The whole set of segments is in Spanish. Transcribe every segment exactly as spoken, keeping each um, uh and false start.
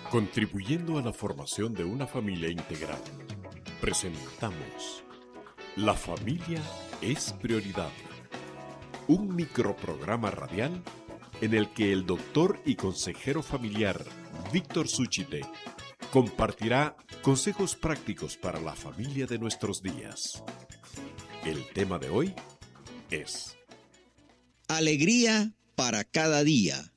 Contribuyendo a la formación de una familia integral, presentamos La familia es prioridad, un microprograma radial en el que el doctor y consejero familiar Víctor Súchite compartirá consejos prácticos para la familia de nuestros días. El tema de hoy es Alegría para cada día.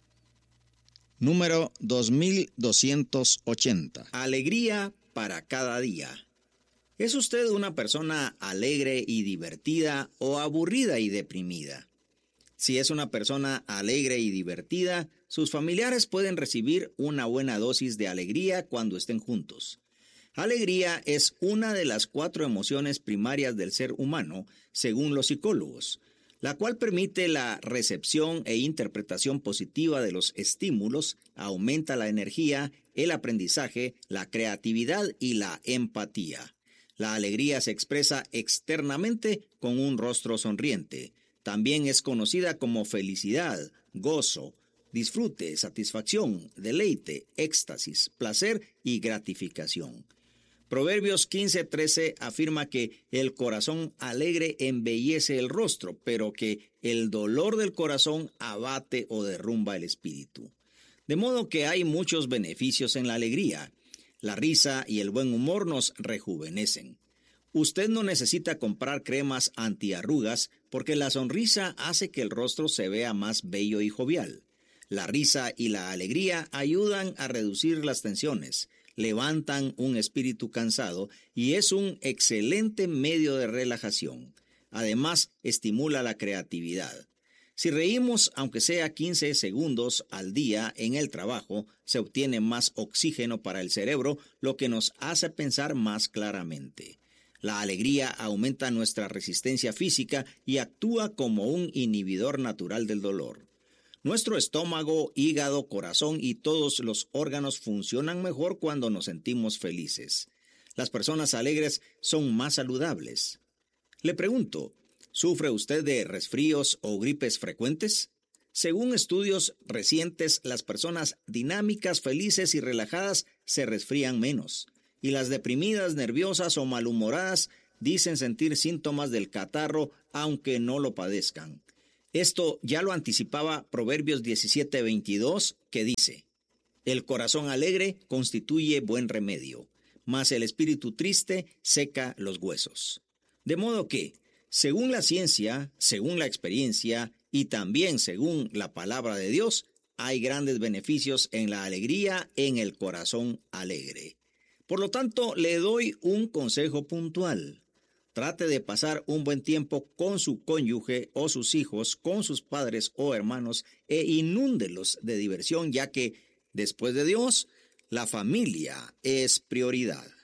Número dos mil doscientos ochenta. Alegría para cada día. ¿Es usted una persona alegre y divertida o aburrida y deprimida? Si es una persona alegre y divertida, sus familiares pueden recibir una buena dosis de alegría cuando estén juntos. Alegría es una de las cuatro emociones primarias del ser humano, según los psicólogos, la cual permite la recepción e interpretación positiva de los estímulos, aumenta la energía, el aprendizaje, la creatividad y la empatía. La alegría se expresa externamente con un rostro sonriente. También es conocida como felicidad, gozo, disfrute, satisfacción, deleite, éxtasis, placer y gratificación. Proverbios quince trece afirma que el corazón alegre embellece el rostro, pero que el dolor del corazón abate o derrumba el espíritu. De modo que hay muchos beneficios en la alegría. La risa y el buen humor nos rejuvenecen. Usted no necesita comprar cremas antiarrugas porque la sonrisa hace que el rostro se vea más bello y jovial. La risa y la alegría ayudan a reducir las tensiones, levantan un espíritu cansado y es un excelente medio de relajación. Además, estimula la creatividad. Si reímos, aunque sea quince segundos al día en el trabajo, se obtiene más oxígeno para el cerebro, lo que nos hace pensar más claramente. La alegría aumenta nuestra resistencia física y actúa como un inhibidor natural del dolor. Nuestro estómago, hígado, corazón y todos los órganos funcionan mejor cuando nos sentimos felices. Las personas alegres son más saludables. Le pregunto, ¿sufre usted de resfríos o gripes frecuentes? Según estudios recientes, las personas dinámicas, felices y relajadas se resfrían menos. Y las deprimidas, nerviosas o malhumoradas dicen sentir síntomas del catarro aunque no lo padezcan. Esto ya lo anticipaba Proverbios diecisiete veintidós, que dice: el corazón alegre constituye buen remedio, mas el espíritu triste seca los huesos. De modo que, según la ciencia, según la experiencia y también según la palabra de Dios, hay grandes beneficios en la alegría en el corazón alegre. Por lo tanto, le doy un consejo puntual. Trate de pasar un buen tiempo con su cónyuge o sus hijos, con sus padres o hermanos, e inúndelos de diversión, ya que, después de Dios, la familia es prioridad.